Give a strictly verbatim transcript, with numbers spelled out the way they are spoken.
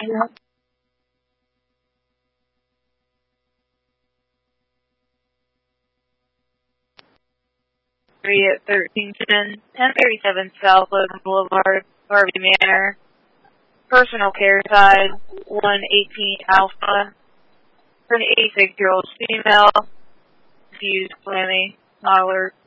Yeah. Three at thirteen ten, ten thirty-seven South Logan Boulevard, Harvey Manor. Personal care side, one eighteen Alpha. For an eighty-six-year-old female, diffused, clammy, not alert.